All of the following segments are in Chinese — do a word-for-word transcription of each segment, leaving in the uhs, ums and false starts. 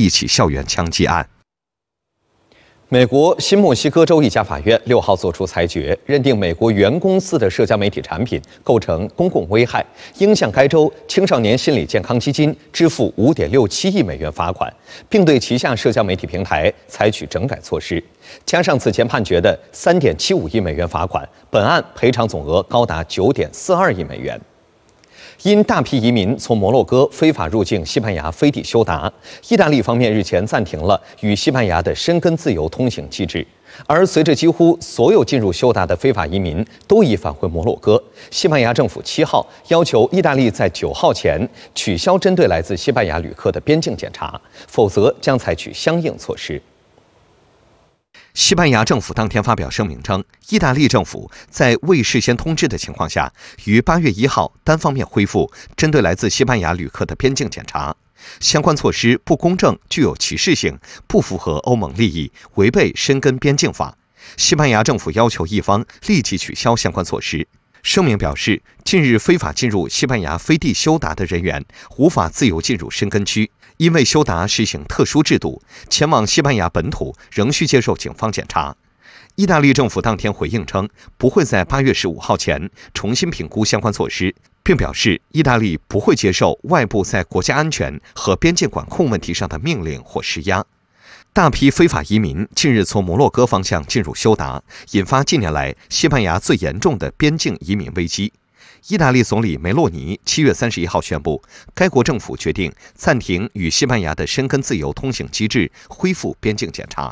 一起校园枪击案。 美国新墨西哥州一家法院六号作出裁决，认定美国原公司的社交媒体产品构成公共危害，应向该州青少年心理健康基金支付 五点六七亿美元罚款，并对旗下社交媒体平台采取整改措施。加上此前判决的 三点七五亿美元罚款，本案赔偿总额高达 九点四二亿美元。因大批移民从摩洛哥非法入境西班牙飞地休达，意大利方面日前暂停了与西班牙的申根自由通行机制。而随着几乎所有进入休达的非法移民都已返回摩洛哥，西班牙政府七号要求意大利在九号前取消针对来自西班牙旅客的边境检查，否则将采取相应措施。 西班牙政府当天发表声明称，意大利政府在未事先通知的情况下，于八月一号单方面恢复针对来自西班牙旅客的边境检查。相关措施不公正、具有歧视性，不符合欧盟利益，违背申根边境法。西班牙政府要求一方立即取消相关措施。声明表示，近日非法进入西班牙飞地休达的人员无法自由进入申根区，因为休达实行特殊制度，前往西班牙本土仍需接受警方检查。意大利政府当天回应称，不会在八月十五号前重新评估相关措施，并表示意大利不会接受外部在国家安全和边界管控问题上的命令或施压。大批非法移民近日从摩洛哥方向进入休达，引发近年来西班牙最严重的边境移民危机。意大利总理梅洛尼七月三十一号宣布，该国政府决定暂停与西班牙的申根自由通行机制，恢复边境检查。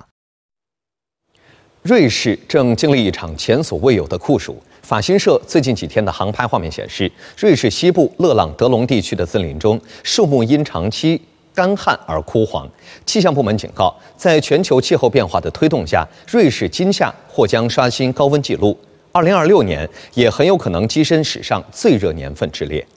瑞士正经历一场前所未有的酷暑。法新社最近几天的航拍画面显示，瑞士西部勒朗德隆地区的森林中，树木因长期干旱而枯黄。气象部门警告，在全球气候变化的推动下，瑞士今夏或将刷新高温纪录。二零二六年也很有可能跻身史上最热年份之列。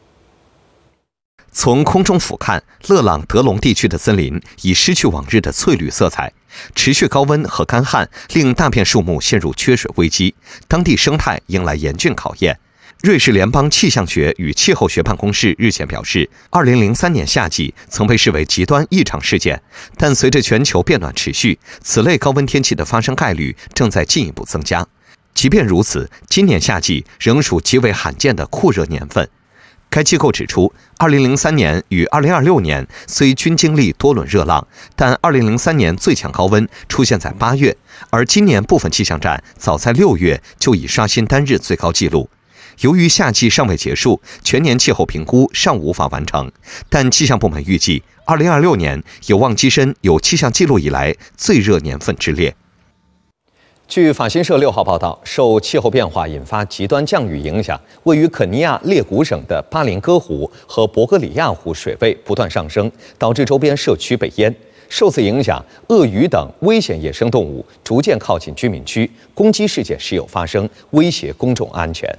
从空中俯瞰，勒朗德隆地区的森林已失去往日的翠绿色彩。持续高温和干旱令大片树木陷入缺水危机，当地生态迎来严峻考验。瑞士联邦气象学与气候学办公室日前表示，二零零三年夏季曾被视为极端异常事件，但随着全球变暖持续，此类高温天气的发生概率正在进一步增加。即便如此，今年夏季仍属极为罕见的酷热年份。该机构指出，二零零三年与二零二六年虽均经历多轮热浪，但二零零三年最强高温出现在八月，而今年部分气象站早在六月就已刷新单日最高纪录。由于夏季尚未结束，全年气候评估尚无法完成，但气象部门预计，二零二六年有望跻身有气象记录以来最热年份之列。 据法新社六号报道，受气候变化引发极端降雨影响，位于肯尼亚列古省的巴林戈湖和博格里亚湖水位不断上升，导致周边社区被淹。受此影响，鳄鱼等危险野生动物逐渐靠近居民区，攻击事件时有发生，威胁公众安全。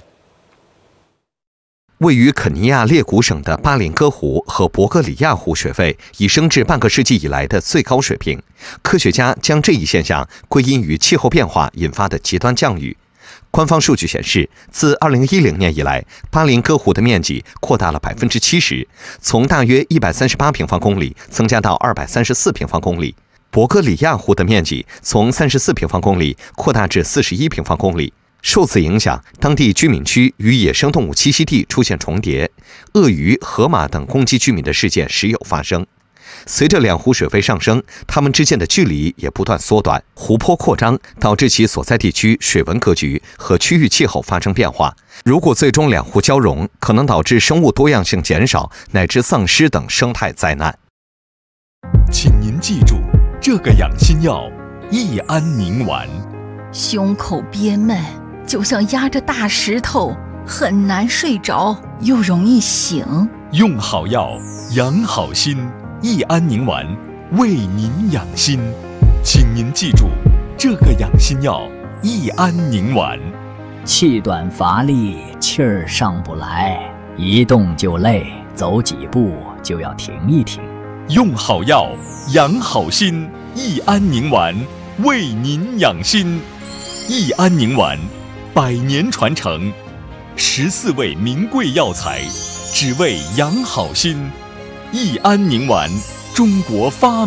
位于肯尼亚列古省的巴林戈湖和博格里亚湖水位已升至半个世纪以来的最高水平。科学家将这一现象归因于气候变化引发的极端降雨。官方数据显示，自二零一零年以来，巴林戈湖的面积扩大了百分之七十，从大约一百三十八平方公里增加到二百三十四平方公里。博格里亚湖的面积从三十四平方公里扩大至四十一平方公里。受此影响，当地居民区与野生动物栖息地出现重叠，鳄鱼、河马等攻击居民的事件时有发生。随着两湖水位上升，它们之间的距离也不断缩短，湖泊扩张导致其所在地区水文格局和区域气候发生变化。如果最终两湖交融，可能导致生物多样性减少乃至丧失等生态灾难。 请您记住，这个养心药益安宁丸。 胸口憋闷，就像压着大石头，很难睡着，又容易醒。 用好药，养好心。益安宁丸为您养心，请您记住，这个养心药益安宁丸。 气短乏力，气儿上不来，一动就累，走几步就要停一停。 用好药，养好心。益安宁丸为您养心。益安宁丸，百年传承，十四味名贵药材，只为养好心。益安宁丸，中国发